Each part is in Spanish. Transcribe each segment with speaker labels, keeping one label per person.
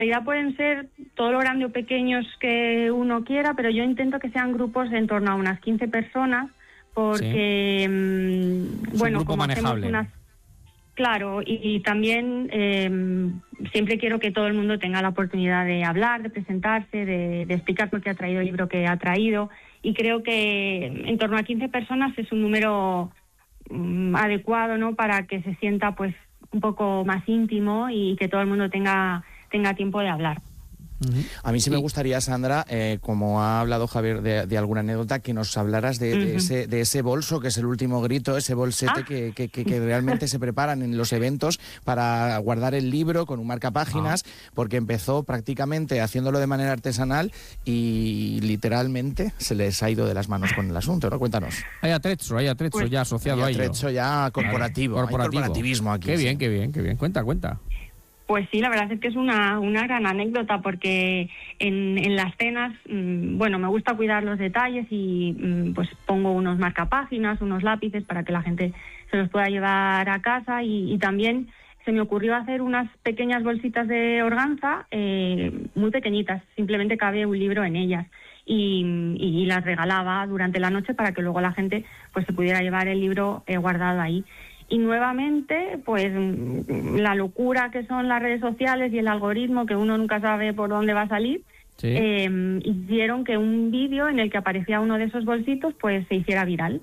Speaker 1: realidad pueden ser todo lo grande o pequeños que uno quiera, pero yo intento que sean grupos de en torno a unas 15 personas, porque, bueno,
Speaker 2: grupo
Speaker 1: como
Speaker 2: manejable.
Speaker 1: hacemos Claro, y también siempre quiero que todo el mundo tenga la oportunidad de hablar, de presentarse, de explicar por qué ha traído el libro que ha traído, y creo que en torno a 15 personas es un número adecuado, ¿no?, para que se sienta pues un poco más íntimo y que todo el mundo tenga tiempo de hablar.
Speaker 3: A mí sí me gustaría, Sandra, como ha hablado Javier de alguna anécdota, que nos hablaras de ese bolso que es el último grito, ese bolsete que realmente se preparan en los eventos para guardar el libro con un marcapáginas, porque empezó prácticamente haciéndolo de manera artesanal y literalmente se les ha ido de las manos con el asunto, ¿no? Cuéntanos.
Speaker 2: Hay atrezzo pues, ya asociado a ello.
Speaker 3: Hay atrezzo ya corporativo. Hay corporativismo aquí.
Speaker 2: Qué bien. Cuenta.
Speaker 1: Pues sí, la verdad es que es una gran anécdota, porque en las cenas, bueno, me gusta cuidar los detalles y pues pongo unos marcapáginas, unos lápices para que la gente se los pueda llevar a casa, y también se me ocurrió hacer unas pequeñas bolsitas de organza muy pequeñitas, simplemente cabe un libro en ellas, y las regalaba durante la noche para que luego la gente pues se pudiera llevar el libro guardado ahí. Y nuevamente, pues la locura que son las redes sociales y el algoritmo, que uno nunca sabe por dónde va a salir, hicieron que un vídeo en el que aparecía uno de esos bolsitos pues se hiciera viral.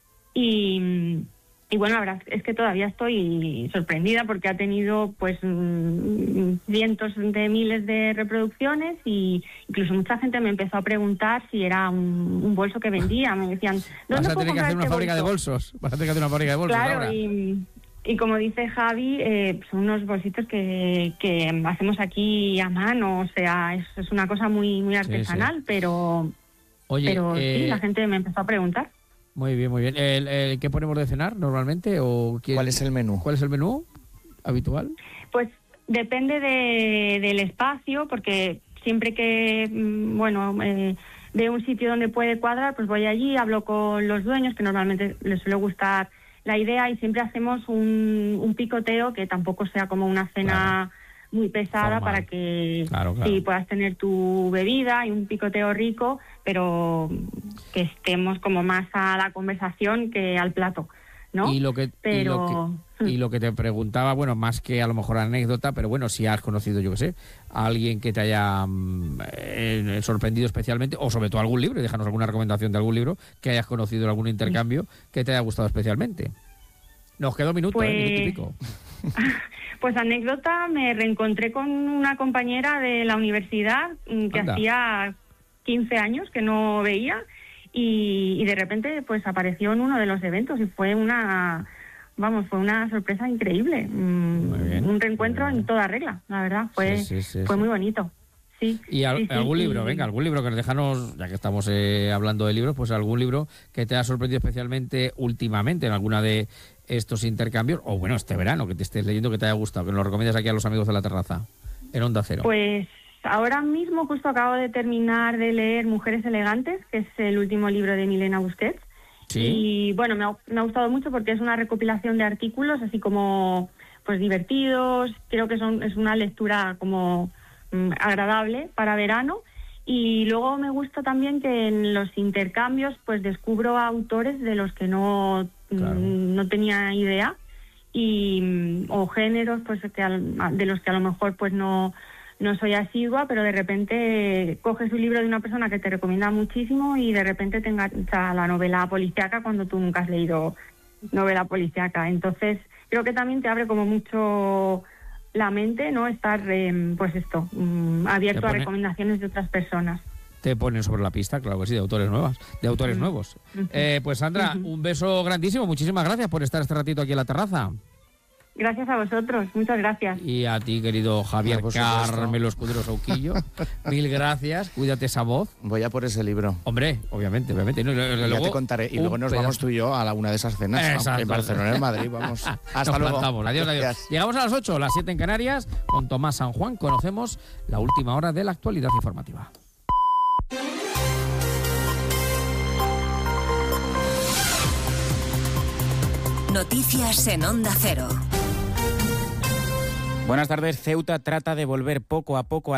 Speaker 1: Y bueno, la verdad es que todavía estoy sorprendida, porque ha tenido pues cientos de miles de reproducciones, y incluso mucha gente me empezó a preguntar si era un bolso que vendía. Me decían, ¿dónde puedo comprar este bolso?
Speaker 2: Vas a tener que hacer una fábrica de bolsos.
Speaker 1: Claro,
Speaker 2: ahora.
Speaker 1: Y como dice Javi, son unos bolsitos que hacemos aquí a mano, o sea, es una cosa muy artesanal, pero sí, la gente me empezó a preguntar.
Speaker 2: Muy bien. ¿Qué ponemos de cenar normalmente?
Speaker 3: ¿Cuál es el menú?
Speaker 2: ¿Cuál es el menú habitual?
Speaker 1: Pues depende del espacio, porque siempre que, de un sitio donde puede cuadrar, pues voy allí, hablo con los dueños, que normalmente les suele gustar la idea, y siempre hacemos un picoteo que tampoco sea como una cena muy pesada, para que sí, puedas tener tu bebida y un picoteo rico, pero que estemos como más a la conversación que al plato, ¿no?
Speaker 2: Y lo que te preguntaba, bueno, más que a lo mejor anécdota, pero bueno, si has conocido, yo qué sé, a alguien que te haya sorprendido especialmente, o sobre todo algún libro, y déjanos alguna recomendación de algún libro que hayas conocido en algún intercambio que te haya gustado especialmente. Nos quedó minuto y pico.
Speaker 1: Pues anécdota, me reencontré con una compañera de la universidad que hacía 15 años que no veía, y de repente pues apareció en uno de los eventos, y fue una sorpresa increíble. Un reencuentro en toda regla, la verdad, fue muy bonito. Sí.
Speaker 2: Y algún libro, venga, algún libro que déjanos, ya que estamos hablando de libros, pues algún libro que te ha sorprendido especialmente últimamente en alguna de estos intercambios, o bueno, este verano, que te estés leyendo, que te haya gustado, que nos lo recomiendas aquí a los amigos de La Terraza, en Onda Cero.
Speaker 1: Pues ahora mismo justo acabo de terminar de leer Mujeres elegantes, que es el último libro de Milena Busquets.
Speaker 2: ¿Sí?
Speaker 1: Y bueno, me ha gustado mucho, porque es una recopilación de artículos así como pues divertidos. Creo que es una lectura como agradable para verano. Y luego me gusta también que en los intercambios pues descubro autores de los que no tenía idea, o géneros pues de los que a lo mejor pues no soy asidua, pero de repente coges un libro de una persona que te recomienda muchísimo, y de repente te engancha la novela policíaca cuando tú nunca has leído novela policíaca. Entonces creo que también te abre como mucho la mente, ¿no? Estar abierto a recomendaciones de otras personas.
Speaker 2: Te ponen sobre la pista, claro que sí, de autores nuevos. Pues Sandra, un beso grandísimo, muchísimas gracias por estar este ratito aquí en La Terraza.
Speaker 1: Gracias a vosotros, muchas gracias.
Speaker 2: Y a ti, querido Javier Carmelo Escudero Sauquillo, mil gracias, cuídate esa voz.
Speaker 3: Voy a por ese libro.
Speaker 2: Hombre, obviamente. No,
Speaker 3: ya te contaré, y luego nos vamos tú y yo a una de esas cenas. En Barcelona, en Madrid, vamos. Hasta luego.
Speaker 2: Plantamos. Adiós. Llegamos a las 8, las 7 en Canarias, con Tomás San Juan conocemos la última hora de la actualidad informativa.
Speaker 4: Noticias en Onda Cero. Buenas tardes. Ceuta trata de volver poco a poco